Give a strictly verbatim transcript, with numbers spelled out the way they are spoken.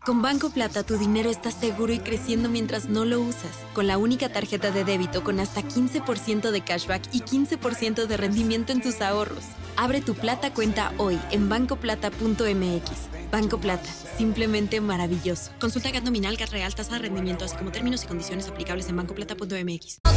Con Banco Plata, tu dinero está seguro y creciendo mientras no lo usas. Con la única tarjeta de débito con hasta quince por ciento de cashback y quince por ciento de rendimiento en tus ahorros. Abre tu Plata cuenta hoy en banco plata punto m x. Banco Plata, simplemente maravilloso. Consulta G A T nominal, G A T real, tasa de rendimiento, así como términos y condiciones aplicables en banco plata punto m x.